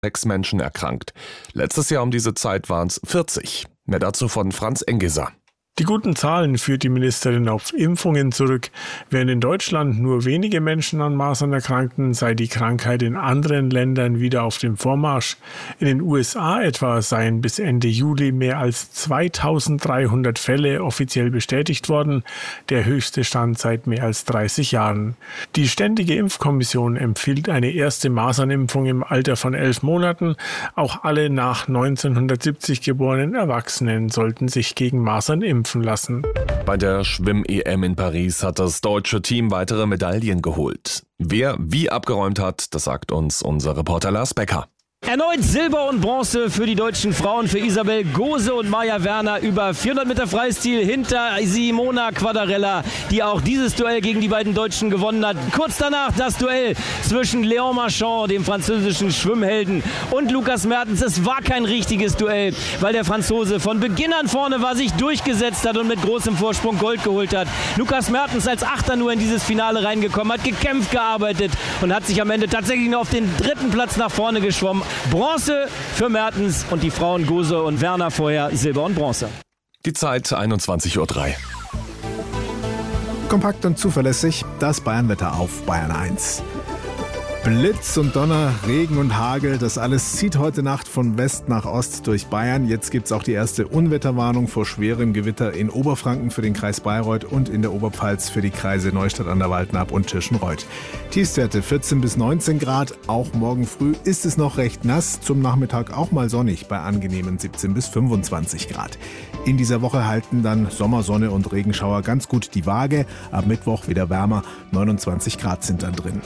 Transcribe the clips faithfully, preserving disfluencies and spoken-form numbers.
sechs Menschen erkrankt. Letztes Jahr um diese Zeit waren es vierzig. Mehr dazu von Franz Engeser. Die guten Zahlen führt die Ministerin auf Impfungen zurück. Während in Deutschland nur wenige Menschen an Masern erkrankten, sei die Krankheit in anderen Ländern wieder auf dem Vormarsch. In den U S A etwa seien bis Ende Juli mehr als zweitausenddreihundert Fälle offiziell bestätigt worden, der höchste Stand seit mehr als dreißig Jahren. Die Ständige Impfkommission empfiehlt eine erste Masernimpfung im Alter von elf Monaten. Auch alle nach neunzehnhundertsiebzig geborenen Erwachsenen sollten sich gegen Masern impfen lassen. Bei der Schwimm-E M in Paris hat das deutsche Team weitere Medaillen geholt. Wer wie abgeräumt hat, das sagt uns unser Reporter Lars Becker. Erneut Silber und Bronze für die deutschen Frauen, für Isabel Gose und Maja Werner über vierhundert Meter Freistil hinter Simona Quadarella, die auch dieses Duell gegen die beiden Deutschen gewonnen hat. Kurz danach das Duell zwischen Léon Marchand, dem französischen Schwimmhelden, und Lukas Mertens. Es war kein richtiges Duell, weil der Franzose von Beginn an vorne war, sich durchgesetzt hat und mit großem Vorsprung Gold geholt hat. Lukas Mertens als Achter nur in dieses Finale reingekommen, hat gekämpft, gearbeitet und hat sich am Ende tatsächlich nur auf den dritten Platz nach vorne geschwommen. Bronze für Mertens und die Frauen Gose und Werner vorher Silber und Bronze. Die Zeit einundzwanzig Uhr drei. Kompakt und zuverlässig, das Bayernwetter auf Bayern eins. Blitz und Donner, Regen und Hagel, das alles zieht heute Nacht von West nach Ost durch Bayern. Jetzt gibt es auch die erste Unwetterwarnung vor schwerem Gewitter in Oberfranken für den Kreis Bayreuth und in der Oberpfalz für die Kreise Neustadt an der Waldnaab und Tirschenreuth. Tiefstwerte vierzehn bis neunzehn Grad, auch morgen früh ist es noch recht nass, zum Nachmittag auch mal sonnig bei angenehmen siebzehn bis fünfundzwanzig Grad. In dieser Woche halten dann Sommersonne und Regenschauer ganz gut die Waage. Ab Mittwoch wieder wärmer, neunundzwanzig Grad sind dann drin.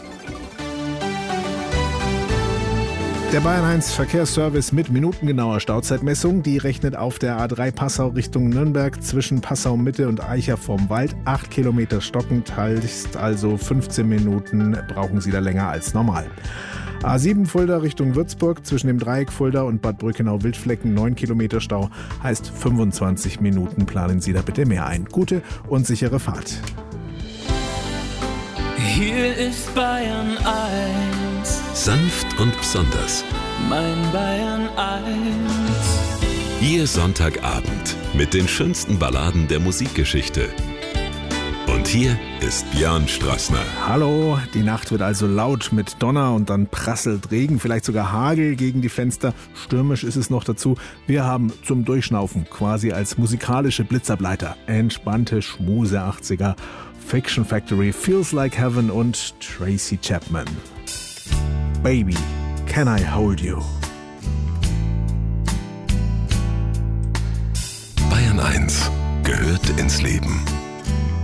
Der Bayern eins Verkehrsservice mit minutengenauer Stauzeitmessung, die rechnet auf der A drei Passau Richtung Nürnberg zwischen Passau Mitte und Eicher vorm Wald acht Kilometer stockend, heißt also fünfzehn Minuten brauchen Sie da länger als normal. A sieben Fulda Richtung Würzburg zwischen dem Dreieck Fulda und Bad Brückenau-Wildflecken neun Kilometer Stau, heißt fünfundzwanzig Minuten, planen Sie da bitte mehr ein. Gute und sichere Fahrt. Hier ist Bayern eins. Sanft und besonders. Mein Bayern eins. Ihr Sonntagabend mit den schönsten Balladen der Musikgeschichte. Und hier ist Björn Strassner. Hallo, die Nacht wird also laut mit Donner und dann prasselt Regen, vielleicht sogar Hagel gegen die Fenster. Stürmisch ist es noch dazu. Wir haben zum Durchschnaufen quasi als musikalische Blitzableiter entspannte Schmuse achtziger. Fiction Factory, Feels Like Heaven und Tracy Chapman. Baby, can I hold you? Bayern eins gehört ins Leben.